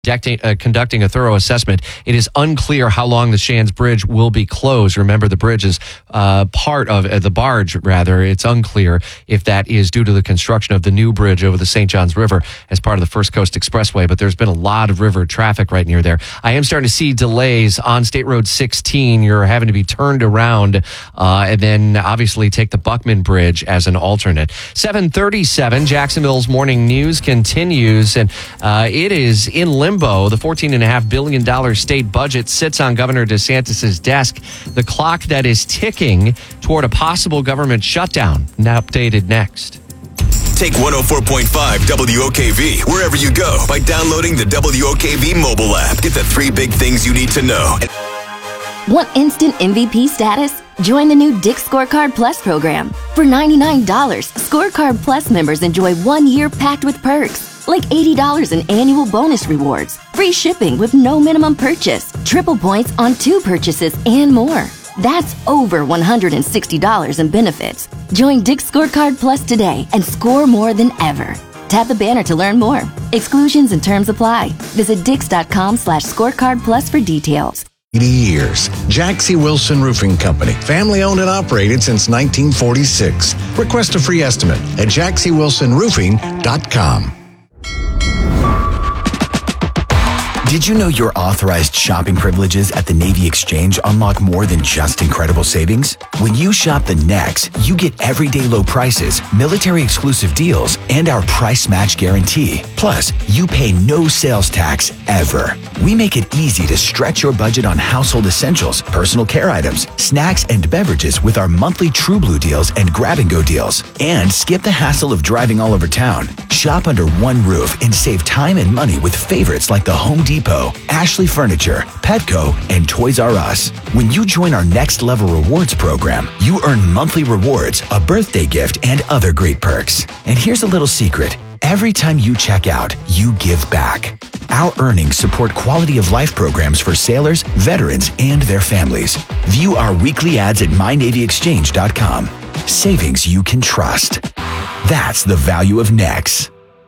conducting a thorough assessment. It is unclear how long the Shands Bridge will be closed. Remember, the bridge is part of the barge, rather. It's unclear if that is due to the construction of the new bridge over the St. Johns River as part of the First Coast Expressway, but there's been a lot of river traffic right near there. I am starting to see delays on State Road 16. You're having to be turned around and then obviously take the Buckman Bridge as an alternate. 7:37, Jacksonville's morning news continues, and it is in limbo. The $14.5 billion state budget sits on Governor DeSantis' desk. The clock that is ticking toward a possible government shutdown. Now updated next. Take 104.5 WOKV wherever you go by downloading the WOKV mobile app. Get the 3 big things you need to know. Want instant MVP status? Join the new Dick's Scorecard Plus program. For $99, Scorecard Plus members enjoy 1 year packed with perks, like $80 in annual bonus rewards, free shipping with no minimum purchase, triple points on 2 purchases, and more. That's over $160 in benefits. Join Dick's Scorecard Plus today and score more than ever. Tap the banner to learn more. Exclusions and terms apply. Visit dix.com/scorecard plus for details. 80 years. Jack C. Wilson Roofing Company. Family owned and operated since 1946. Request a free estimate at jackcwilsonroofing.com. Did you know your authorized shopping privileges at the Navy Exchange unlock more than just incredible savings? When you shop the NEX, you get everyday low prices, military exclusive deals, and our price match guarantee. Plus, you pay no sales tax ever. We make it easy to stretch your budget on household essentials, personal care items, snacks, and beverages with our monthly True Blue deals and grab-and-go deals. And skip the hassle of driving all over town. Shop under one roof and save time and money with favorites like the Home Depot, Ashley Furniture, Petco, and Toys R Us. When you join our Next Level Rewards program, you earn monthly rewards, a birthday gift, and other great perks. And here's a little secret. Every time you check out, you give back. Our earnings support quality of life programs for sailors, veterans, and their families. View our weekly ads at mynavyexchange.com. Savings you can trust. That's the value of Nex.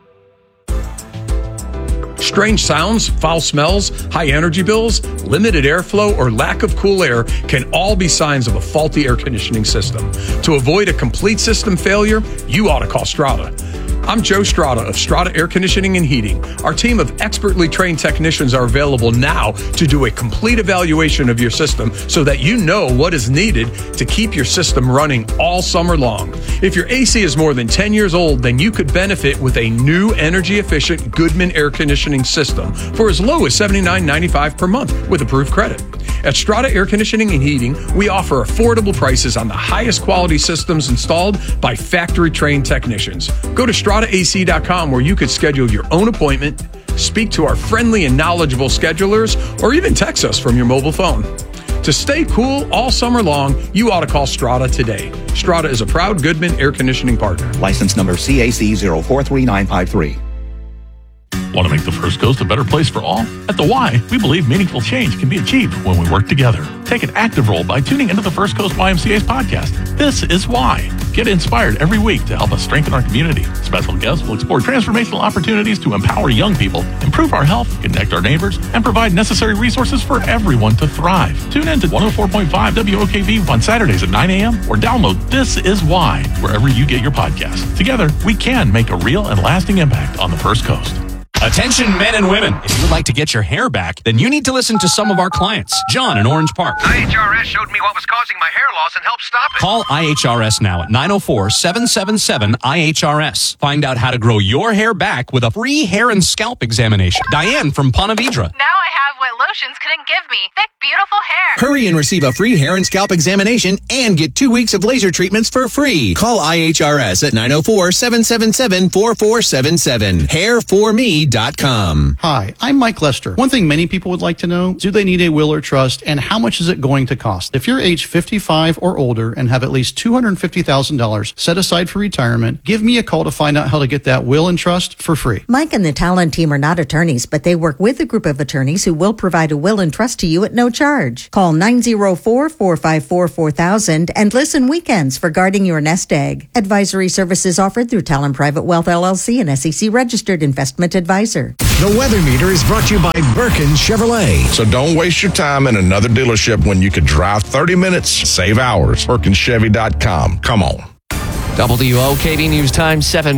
Strange sounds, foul smells, high energy bills, limited airflow, or lack of cool air can all be signs of a faulty air conditioning system. To avoid a complete system failure, you ought to call Strata. I'm Joe Strata of Strata Air Conditioning and Heating. Our team of expertly trained technicians are available now to do a complete evaluation of your system so that you know what is needed to keep your system running all summer long. If your AC is more than 10 years old, then you could benefit with a new energy-efficient Goodman air conditioning system for as low as $79.95 per month with approved credit. At Strata Air Conditioning and Heating, we offer affordable prices on the highest quality systems installed by factory-trained technicians. Go to StrataAC.com where you could schedule your own appointment, speak to our friendly and knowledgeable schedulers, or even text us from your mobile phone. To stay cool all summer long, you ought to call Strata today. Strata is a proud Goodman air conditioning partner. License number CAC 043953. Want to make the First Coast a better place for all? At the Y, we believe meaningful change can be achieved when we work together. Take an active role by tuning into the First Coast YMCA's podcast. This is Why. Get inspired every week to help us strengthen our community. Special guests will explore transformational opportunities to empower young people, improve our health, connect our neighbors, and provide necessary resources for everyone to thrive. Tune in to 104.5 WOKV on Saturdays at 9 a.m. or download This Is Why wherever you get your podcasts. Together, we can make a real and lasting impact on the First Coast. Attention men and women, if you would like to get your hair back, then you need to listen to some of our clients. John in Orange Park. IHRS showed me what was causing my hair loss and helped stop it. Call IHRS now at 904-777-IHRS. Find out how to grow your hair back with a free hair and scalp examination. Diane from Ponte Vedra. Now I have what lotions couldn't give me. Thick, beautiful hair. Hurry and receive a free hair and scalp examination and get 2 weeks of laser treatments for free. Call IHRS at 904-777-4477. Hairforme.com. Hi, I'm Mike Lester. One thing many people would like to know, do they need a will or trust, and how much is it going to cost? If you're age 55 or older and have at least $250,000 set aside for retirement, give me a call to find out how to get that will and trust for free. Mike and the Talon team are not attorneys, but they work with a group of attorneys who will provide a will and trust to you at no charge. Call 904-454-4000 and listen weekends for guarding your nest egg. Advisory services offered through Talon Private Wealth LLC, an SEC registered investment advisor. The Weather Meter is brought to you by Birkin Chevrolet. So don't waste your time in another dealership when you could drive 30 minutes, save hours. BirkinChevy.com. Come on. WOKV News Time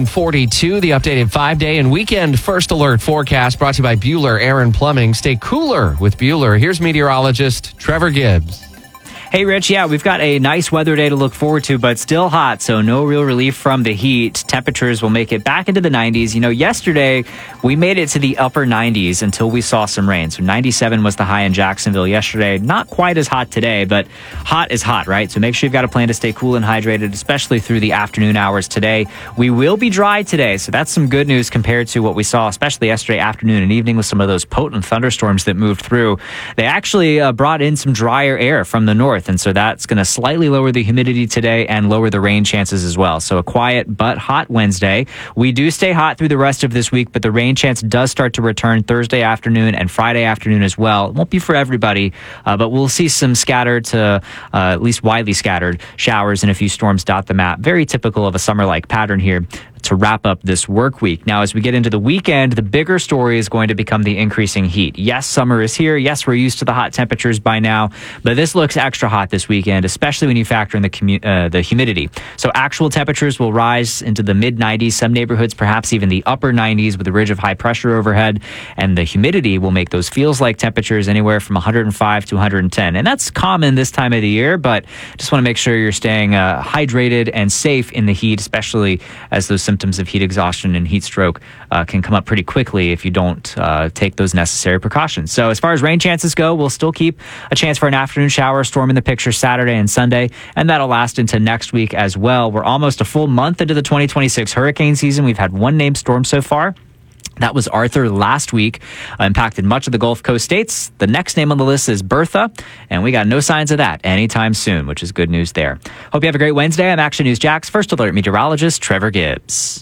7:42. The updated 5-day and weekend first alert forecast brought to you by Bueller Aaron Plumbing. Stay cooler with Bueller. Here's meteorologist Trevor Gibbs. Hey, Rich. Yeah, we've got a nice weather day to look forward to, but still hot, so no real relief from the heat. Temperatures will make it back into the 90s. You know, yesterday we made it to the upper 90s until we saw some rain. So 97 was the high in Jacksonville yesterday. Not quite as hot today, but hot is hot, right? So make sure you've got a plan to stay cool and hydrated, especially through the afternoon hours today. We will be dry today, so that's some good news compared to what we saw, especially yesterday afternoon and evening with some of those potent thunderstorms that moved through. They actually brought in some drier air from the north. And so that's going to slightly lower the humidity today and lower the rain chances as well. So a quiet but hot Wednesday. We do stay hot through the rest of this week, but the rain chance does start to return Thursday afternoon and Friday afternoon as well. It won't be for everybody, but we'll see some scattered to at least widely scattered showers and a few storms dot the map. Very typical of a summer-like pattern here to wrap up this work week. Now, as we get into the weekend, the bigger story is going to become the increasing heat. Yes, summer is here. Yes, we're used to the hot temperatures by now, but this looks extra hot this weekend, especially when you factor in the humidity. So actual temperatures will rise into the mid-90s, some neighborhoods perhaps even the upper 90s with a ridge of high pressure overhead, and the humidity will make those feels-like temperatures anywhere from 105 to 110. And that's common this time of the year, but just want to make sure you're staying hydrated and safe in the heat, especially as those symptoms of heat exhaustion and heat stroke can come up pretty quickly if you don't take those necessary precautions. So as far as rain chances go, we'll still keep a chance for an afternoon shower storm in the picture Saturday and Sunday, and that'll last into next week as well. We're almost a full month into the 2026 hurricane season. We've had one named storm so far. That was Arthur last week, impacted much of the Gulf Coast states. The next name on the list is Bertha, and we got no signs of that anytime soon, which is good news there. Hope you have a great Wednesday. I'm Action News Jack's First Alert meteorologist, Trevor Gibbs.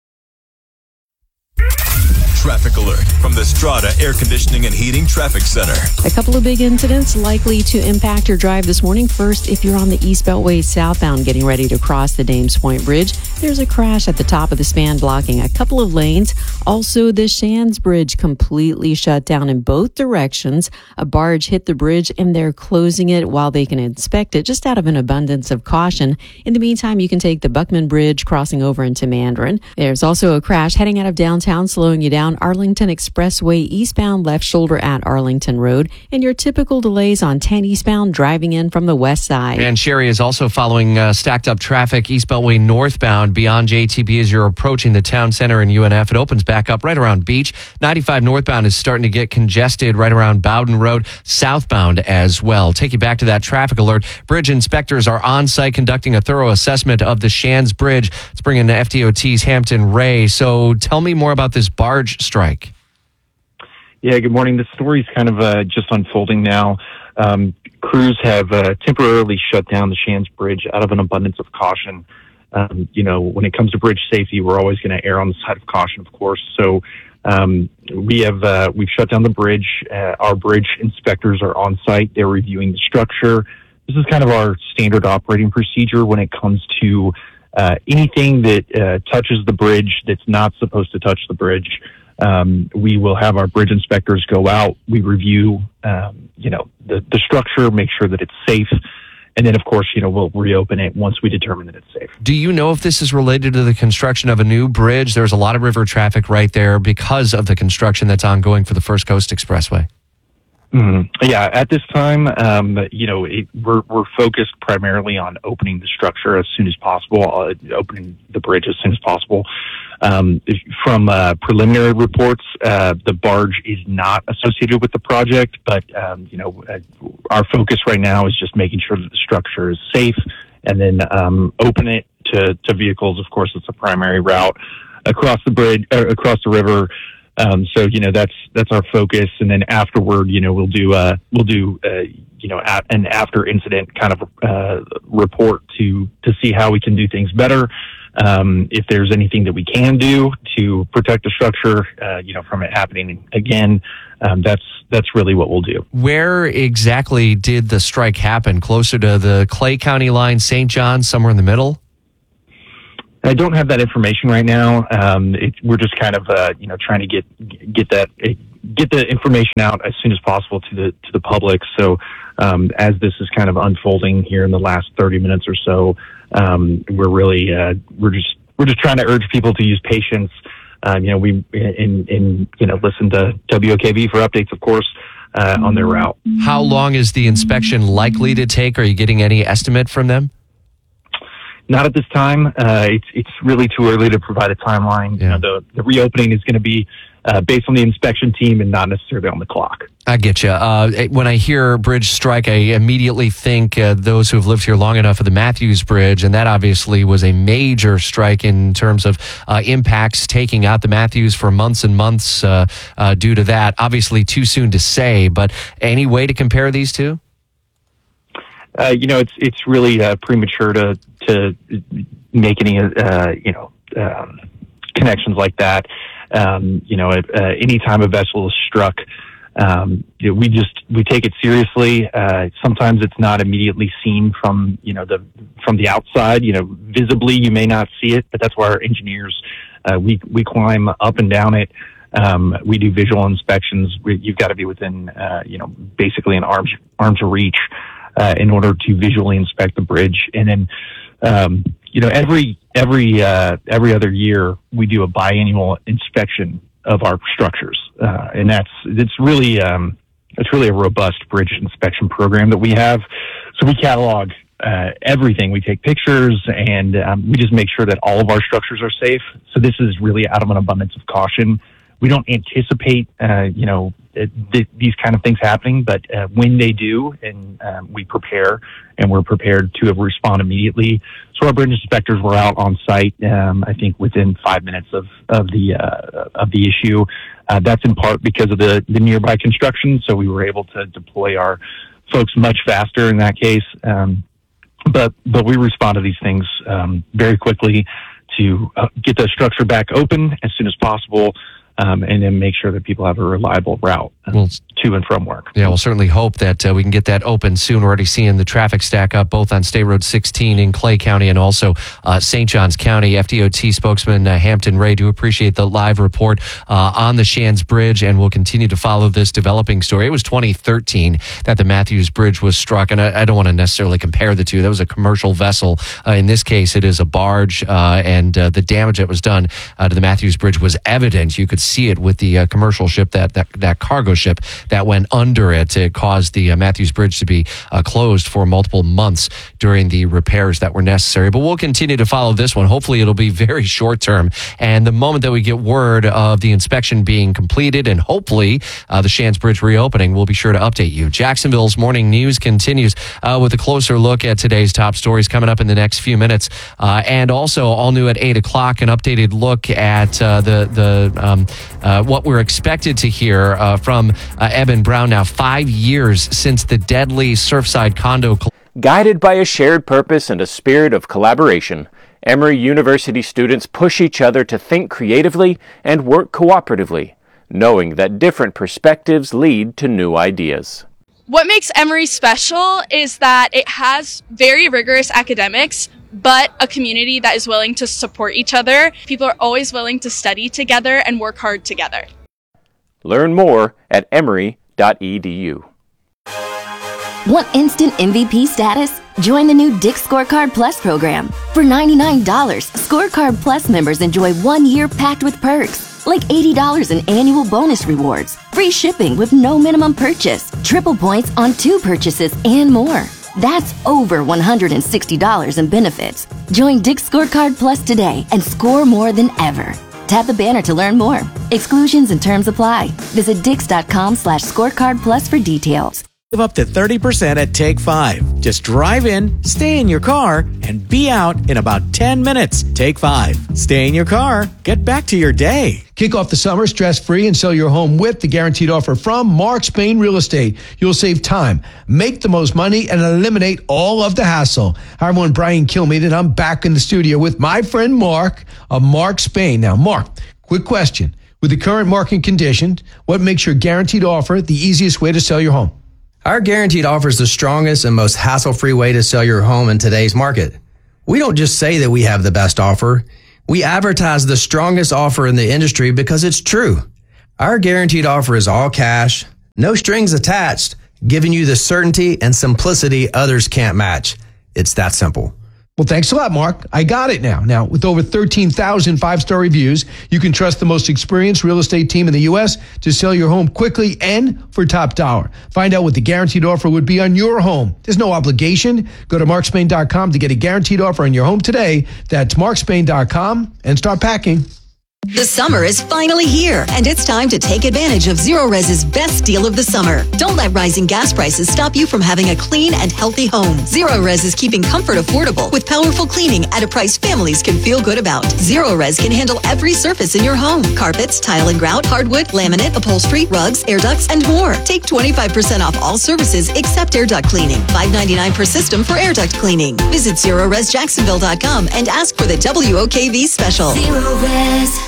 Traffic alert from the Strata Air Conditioning and Heating Traffic Center. A couple of big incidents likely to impact your drive this morning. First, if you're on the East Beltway southbound getting ready to cross the Dames Point Bridge, there's a crash at the top of the span blocking a couple of lanes. Also, the Shands Bridge completely shut down in both directions. A barge hit the bridge and they're closing it while they can inspect it just out of an abundance of caution. In the meantime, you can take the Buckman Bridge crossing over into Mandarin. There's also a crash heading out of downtown, slowing you down Arlington Expressway eastbound left shoulder at Arlington Road, and your typical delays on 10 eastbound driving in from the west side. And Sherry is also following stacked up traffic East Beltway northbound beyond JTB as you're approaching the town center in UNF. It opens back up right around Beach. 95 northbound is starting to get congested right around Bowden Road, southbound as well. Take you back to that traffic alert. Bridge inspectors are on site conducting a thorough assessment of the Shands Bridge. It's bringing FDOT's Hampton Ray. So tell me more about this barge strike. Yeah, good morning. The story's kind of just unfolding now. Crews have temporarily shut down the Shands Bridge out of an abundance of caution. When it comes to bridge safety, we're always going to err on the side of caution, of course. So we've shut down the bridge. Our bridge inspectors are on site. They're reviewing the structure. This is kind of our standard operating procedure when it comes to anything that touches the bridge that's not supposed to touch the bridge. We will have our bridge inspectors go out. We review, the structure, make sure that it's safe. And then, of course, we'll reopen it once we determine that it's safe. Do you know if this is related to the construction of a new bridge? There's a lot of river traffic right there because of the construction that's ongoing for the First Coast Expressway. Mm-hmm. Yeah, at this time, we're focused primarily on opening the structure as soon as possible, opening the bridge as soon as possible. From preliminary reports, the barge is not associated with the project, but our focus right now is just making sure that the structure is safe, and then open it to vehicles. Of course, it's a primary route across the bridge, across the river. So that's our focus, and then afterward, we'll do an after incident kind of report to see how we can do things better. If there's anything that we can do to protect the structure, from it happening again, that's really what we'll do. Where exactly did the strike happen? Closer to the Clay County line, St. John, somewhere in the middle? I don't have that information right now. We're just kind of trying to get the information out as soon as possible to the public. So as this is kind of unfolding here in the last 30 minutes or so, we're just trying to urge people to use patience. We listen to WOKV for updates, of course, on their route. How long is the inspection likely to take? Are you getting any estimate from them? Not at this time. It's really too early to provide a timeline. Yeah. The reopening is going to be based on the inspection team and not necessarily on the clock. I get you. When I hear bridge strike, I immediately think those who have lived here long enough of the Matthews Bridge, and that obviously was a major strike in terms of impacts, taking out the Matthews for months and months due to that. Obviously too soon to say, but any way to compare these two? It's really premature to make any connections like that. Any time a vessel is struck, we take it seriously. Sometimes it's not immediately seen from the outside. Visibly you may not see it, but that's why our engineers we climb up and down it. We do visual inspections. You've got to be within basically an arm's reach in order to visually inspect the bridge. And then every other year we do a biannual inspection of our structures, and it's really a robust bridge inspection program that we have. So we catalog everything. We take pictures, and we just make sure that all of our structures are safe. So this is really out of an abundance of caution. We don't anticipate these kind of things happening, but when they do, and we prepare, and we're prepared to respond immediately. So our bridge inspectors were out on site, I think within 5 minutes of the issue. That's in part because of the nearby construction, so we were able to deploy our folks much faster in that case. But we respond to these things very quickly to get the structure back open as soon as possible. And then make sure that people have a reliable route to and from work. Yeah, we'll certainly hope that we can get that open soon. We're already seeing the traffic stack up both on State Road 16 in Clay County and also St. Johns County. FDOT spokesman Hampton Ray, do appreciate the live report on the Shands Bridge, and we'll continue to follow this developing story. It was 2013 that the Matthews Bridge was struck, and I don't want to necessarily compare the two. That was a commercial vessel. In this case, it is a barge, and the damage that was done to the Matthews Bridge was evident. You could see it with the commercial ship, that cargo ship that went under it. It caused the Matthews Bridge to be closed for multiple months during the repairs that were necessary. But we'll continue to follow this one. Hopefully it'll be very short term. And the moment that we get word of the inspection being completed and hopefully the Shands Bridge reopening, we'll be sure to update you. Jacksonville's Morning News continues with a closer look at today's top stories coming up in the next few minutes. And also all new at 8 o'clock, an updated look at what we're expected to hear from Eben Brown. Now 5 years since the deadly Surfside condo. Guided by a shared purpose and a spirit of collaboration, Emory University students push each other to think creatively and work cooperatively, knowing that different perspectives lead to new ideas. What makes Emory special is that it has very rigorous academics, but a community that is willing to support each other. People are always willing to study together and work hard together. Learn more at emory.edu. Want instant MVP status? Join the new Dick's Scorecard Plus program. For $99, Scorecard Plus members enjoy 1 year packed with perks, like $80 in annual bonus rewards, free shipping with no minimum purchase, triple points on 2 purchases, and more. That's over $160 in benefits. Join Dick's Scorecard Plus today and score more than ever. Tap the banner to learn more. Exclusions and terms apply. Visit Dix.com/scorecard plus for details. Save up to 30% at Take 5. Just drive in, stay in your car, and be out in about 10 minutes. Take 5. Stay in your car. Get back to your day. Kick off the summer stress-free and sell your home with the guaranteed offer from Mark Spain Real Estate. You'll save time, make the most money, and eliminate all of the hassle. Hi, everyone. Brian Kilmeade, and I'm back in the studio with my friend Mark of Mark Spain. Now, Mark, quick question. With the current market conditions, what makes your guaranteed offer the easiest way to sell your home? Our guaranteed offer is the strongest and most hassle-free way to sell your home in today's market. We don't just say that we have the best offer. We advertise the strongest offer in the industry because it's true. Our guaranteed offer is all cash, no strings attached, giving you the certainty and simplicity others can't match. It's that simple. Well, thanks a lot, Mark. I got it now. Now, with over 13,000 five-star reviews, you can trust the most experienced real estate team in the U.S. to sell your home quickly and for top dollar. Find out what the guaranteed offer would be on your home. There's no obligation. Go to markspain.com to get a guaranteed offer on your home today. That's markspain.com and start packing. The summer is finally here, and it's time to take advantage of Zerorez's best deal of the summer. Don't let rising gas prices stop you from having a clean and healthy home. Zerorez is keeping comfort affordable with powerful cleaning at a price families can feel good about. Zerorez can handle every surface in your home: carpets, tile and grout, hardwood, laminate, upholstery, rugs, air ducts, and more. Take 25% off all services except air duct cleaning. $5.99 per system for air duct cleaning. Visit ZerorezJacksonville.com and ask for the WOKV special. Zerorez.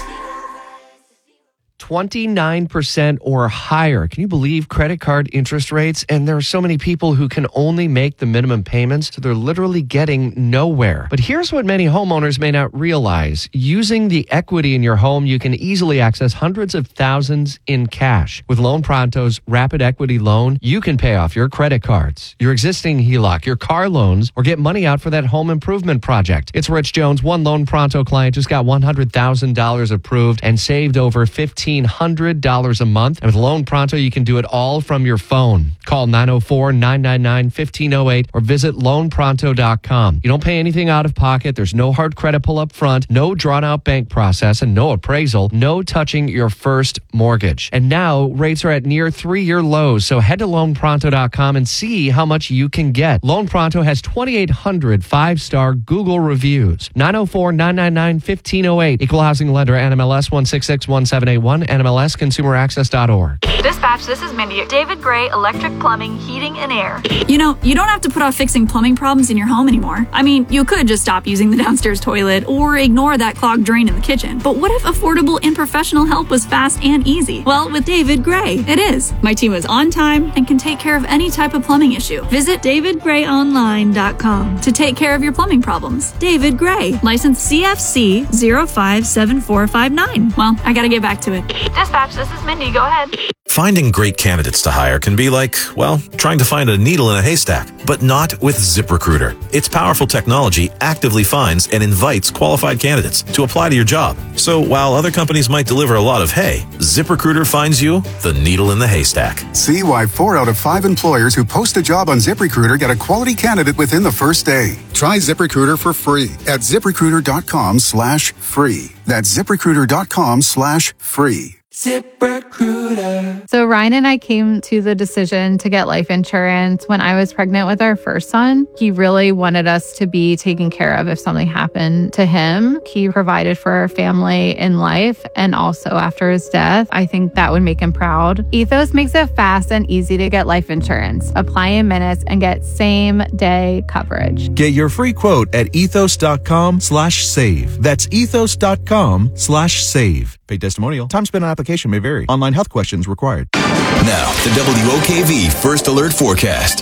29% or higher. Can you believe credit card interest rates? And there are so many people who can only make the minimum payments, so they're literally getting nowhere. But here's what many homeowners may not realize. Using the equity in your home, you can easily access hundreds of thousands in cash. With Loan Pronto's Rapid Equity Loan, you can pay off your credit cards, your existing HELOC, your car loans, or get money out for that home improvement project. It's Rich Jones. One Loan Pronto client just got $100,000 approved and saved over $1,500 a month. And with Loan Pronto, you can do it all from your phone. Call 904-999-1508 or visit loanpronto.com. You don't pay anything out of pocket. There's no hard credit pull up front, no drawn out bank process, and no appraisal, no touching your first mortgage. And now rates are at near 3-year lows. So head to loanpronto.com and see how much you can get. Loan Pronto has 2,800 5-star Google reviews. 904-999-1508. Equal housing lender, NMLS 1661781. NMLSconsumeraccess.org. Dispatch, this is Mindy. David Gray, Electric Plumbing, Heating and Air. You know, you don't have to put off fixing plumbing problems in your home anymore. I mean, you could just stop using the downstairs toilet or ignore that clogged drain in the kitchen. But what if affordable and professional help was fast and easy? Well, with David Gray, it is. My team is on time and can take care of any type of plumbing issue. Visit davidgrayonline.com to take care of your plumbing problems. David Gray, license CFC 057459. Well, I gotta get back to it. Dispatch, this is Mindy. Go ahead. Finding great candidates to hire can be like, well, trying to find a needle in a haystack, but not with ZipRecruiter. Its powerful technology actively finds and invites qualified candidates to apply to your job. So while other companies might deliver a lot of hay, ZipRecruiter finds you the needle in the haystack. See why 4 out of 5 employers who post a job on ZipRecruiter get a quality candidate within the first day. Try ZipRecruiter for free at ZipRecruiter.com/free. That's ZipRecruiter.com/free. ZipRecruiter. So Ryan and I came to the decision to get life insurance when I was pregnant with our first son. He really wanted us to be taken care of if something happened to him. He provided for our family in life and also after his death. I think that would make him proud. Ethos makes it fast and easy to get life insurance. Apply in minutes and get same day coverage. Get your free quote at ethos.com/save. That's ethos.com/save. Paid testimonial. Time spent on application may vary. Online health questions required. Now, the WOKV First Alert Forecast.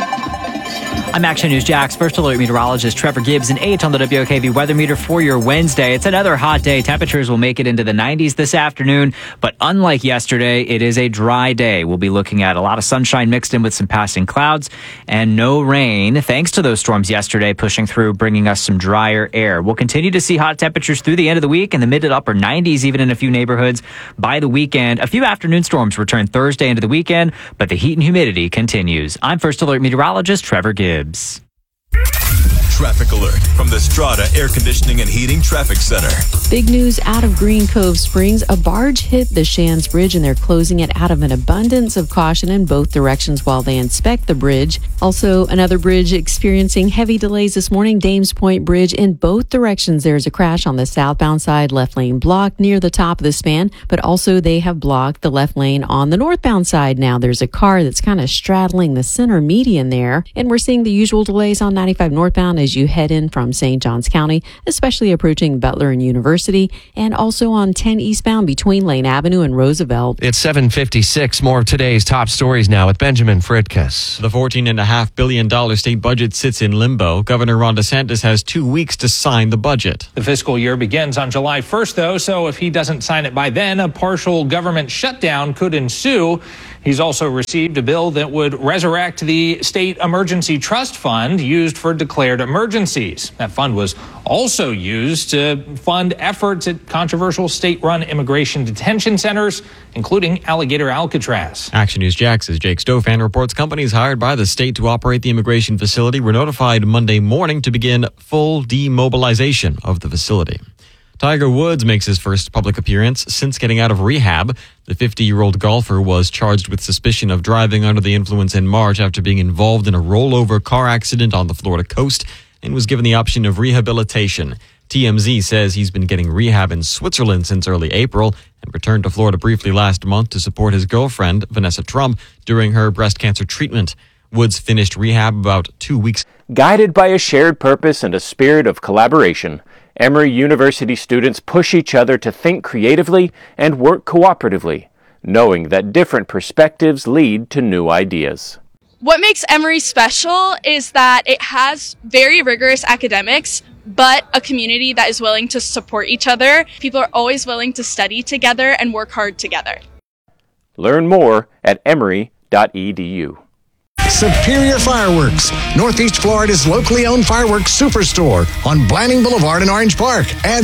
I'm Action News Jack's First Alert meteorologist Trevor Gibbs and 8 on the WOKV weather meter for your Wednesday. It's another hot day. Temperatures will make it into the 90s this afternoon, but unlike yesterday, it is a dry day. We'll be looking at a lot of sunshine mixed in with some passing clouds and no rain, thanks to those storms yesterday pushing through, bringing us some drier air. We'll continue to see hot temperatures through the end of the week in the mid to upper 90s, even in a few neighborhoods by the weekend. A few afternoon storms return Thursday into the weekend, but the heat and humidity continues. I'm First Alert meteorologist Trevor Gibbs. Traffic alert from the Strata Air Conditioning and Heating Traffic Center. Big news out of Green Cove Springs. A barge hit the Shands Bridge and they're closing it out of an abundance of caution in both directions while they inspect the bridge. Also, another bridge experiencing heavy delays this morning, Dames Point Bridge. In both directions, there's a crash on the southbound side, left lane blocked near the top of the span, but also they have blocked the left lane on the northbound side. Now there's a car that's kind of straddling the center median there, and we're seeing the usual delays on 95 northbound as as you head in from St. Johns County, especially approaching Butler and University, and also on 10 eastbound between Lane Avenue and Roosevelt. It's 7:56. More of today's top stories now with Benjamin Fridkus. The $14.5 billion state budget sits in limbo. Governor Ron DeSantis has 2 weeks to sign the budget. The fiscal year begins on July 1st, though, so if he doesn't sign it by then, a partial government shutdown could ensue. He's also received a bill that would resurrect the state emergency trust fund used for declared emergencies. That fund was also used to fund efforts at controversial state-run immigration detention centers, including Alligator Alcatraz. Action News Jax's Jake Stofan reports companies hired by the state to operate the immigration facility were notified Monday morning to begin full demobilization of the facility. Tiger Woods makes his first public appearance since getting out of rehab. The 50-year-old golfer was charged with suspicion of driving under the influence in March after being involved in a rollover car accident on the Florida coast and was given the option of rehabilitation. TMZ says he's been getting rehab in Switzerland since early April and returned to Florida briefly last month to support his girlfriend, Vanessa Trump, during her breast cancer treatment. Woods finished rehab about 2 weeks. Guided by a shared purpose and a spirit of collaboration, Emory University students push each other to think creatively and work cooperatively, knowing that different perspectives lead to new ideas. What makes Emory special is that it has very rigorous academics, but a community that is willing to support each other. People are always willing to study together and work hard together. Learn more at emory.edu. Superior Fireworks, Northeast Florida's locally owned fireworks superstore on Blanning Boulevard in Orange Park, and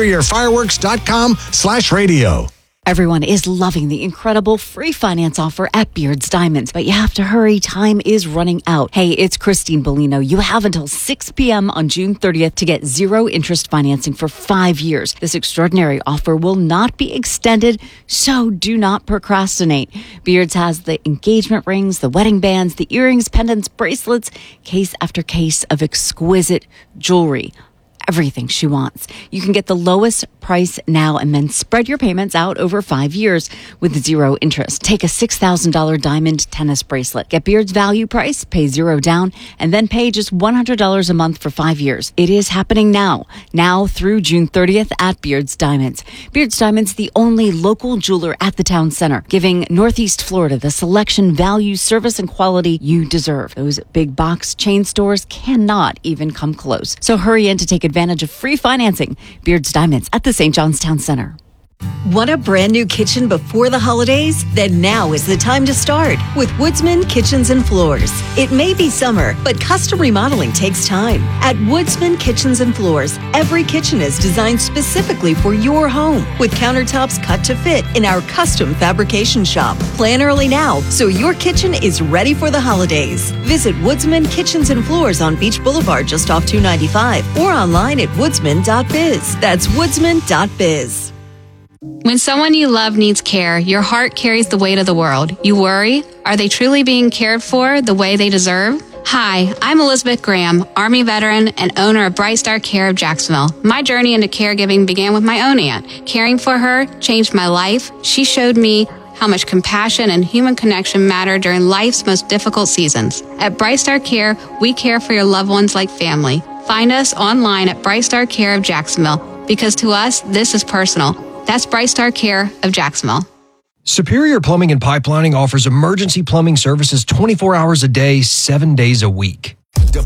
superiorfireworks.com/radio. Everyone is loving the incredible free finance offer at Beards Diamonds, but you have to hurry. Time is running out. Hey, it's Christine Bellino. You have until 6 p.m. on June 30th to get zero interest financing for 5 years. This extraordinary offer will not be extended, so do not procrastinate. Beards has the engagement rings, the wedding bands, the earrings, pendants, bracelets, case after case of exquisite jewelry. Everything she wants. You can get the lowest price now and then spread your payments out over 5 years with zero interest. Take a $6,000 diamond tennis bracelet. Get Beard's value price, pay zero down, and then pay just $100 a month for 5 years. It is happening now through June 30th at Beard's Diamonds. Beard's Diamonds, the only local jeweler at the town center, giving Northeast Florida the selection, value, service, and quality you deserve. Those big box chain stores cannot even come close. So hurry in to take advantage of free financing. Beard's Diamonds at the St. John's Town Center. Want a brand new kitchen before the holidays? Then now is the time to start with Woodsman Kitchens and Floors. It may be summer, but custom remodeling takes time. At Woodsman Kitchens and Floors, every kitchen is designed specifically for your home with countertops cut to fit in our custom fabrication shop. Plan early now so your kitchen is ready for the holidays. Visit Woodsman Kitchens and Floors on Beach Boulevard just off 295 or online at woodsman.biz. That's woodsman.biz. When someone you love needs care, your heart carries the weight of the world. You worry, are they truly being cared for the way they deserve? Hi, I'm Elizabeth Graham, Army veteran and owner of Bright Star Care of Jacksonville. My journey into caregiving began with my own aunt. Caring for her changed my life. She showed me how much compassion and human connection matter during life's most difficult seasons. At Bright Star Care, we care for your loved ones like family. Find us online at Bright Star Care of Jacksonville, because to us, this is personal. That's Bright Star Care of Jacksonville. Superior Plumbing and Pipelining offers emergency plumbing services 24 hours a day, 7 days a week.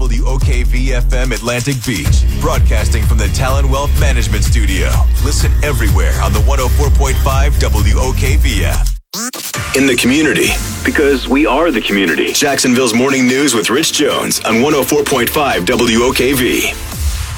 WOKV-FM Atlantic Beach, broadcasting from the Talon Wealth Management Studio. Listen everywhere on the 104.5 WOKV app. In the community, because we are the community. Jacksonville's Morning News with Rich Jones on 104.5 WOKV.